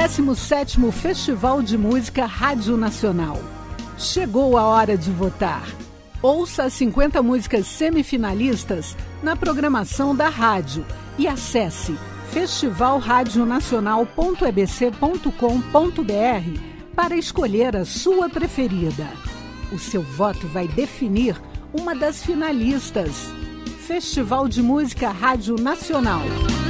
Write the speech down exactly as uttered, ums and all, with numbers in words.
décimo sétimo Festival de Música Rádio Nacional. Chegou a hora de votar. Ouça as cinquenta músicas semifinalistas na programação da rádio e acesse festival radio nacional ponto e b c ponto com ponto b r para escolher a sua preferida. O seu voto vai definir uma das finalistas. Festival de Música Rádio Nacional.